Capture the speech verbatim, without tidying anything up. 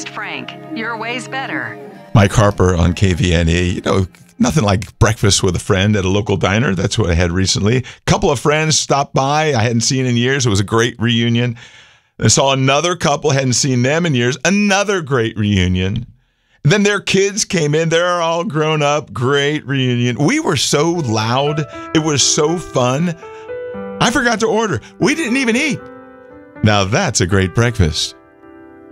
host, Frank. Your way's better. Mike Harper on K V N E. You know, nothing like breakfast with a friend at a local diner. That's what I had recently. A couple of friends stopped by I hadn't seen in years. It was a great reunion. I saw another couple, hadn't seen them in years. Another great reunion. Then their kids came in. They're all grown up. Great reunion. We were so loud. It was so fun. I forgot to order. We didn't even eat. Now that's a great breakfast.